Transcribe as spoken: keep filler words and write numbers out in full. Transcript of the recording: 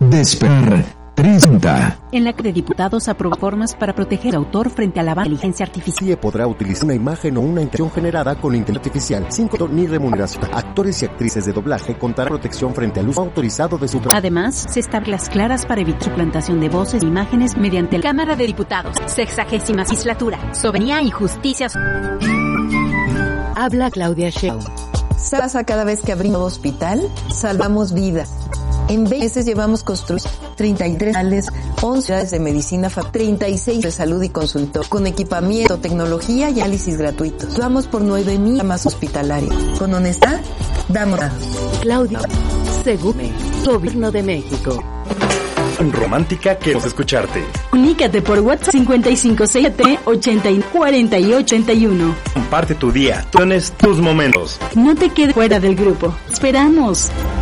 Desper presenta. En la que de diputados aprobó formas para proteger al autor frente a la inteligencia artificial. C I E podrá utilizar una imagen o una intención generada con inteligencia artificial sin costo ni remuneración. Actores y actrices de doblaje contarán protección frente al uso autorizado de su trabajo. Además, se establecen las claras para evitar suplantación de voces e imágenes mediante la Cámara de Diputados, sexagésima legislatura, soberanía y justicia. Habla Claudia Sheinbaum. Pasa cada vez que abrimos hospital, salvamos vidas. En veces llevamos construir treinta y tres hospitales, once unidades de medicina, treinta y seis de salud y consultor, con equipamiento, tecnología y análisis gratuitos. Vamos por nueve mil camas hospitalarias. Con honestidad, damos dados. Claudia Segúme, Gobierno de México. Romántica, queremos escucharte. Comunícate por WhatsApp cincuenta y cinco sesenta y tres ochenta y cuarenta y ocho ochenta y uno. Comparte tu día, tienes tus momentos. No te quedes fuera del grupo. Esperamos.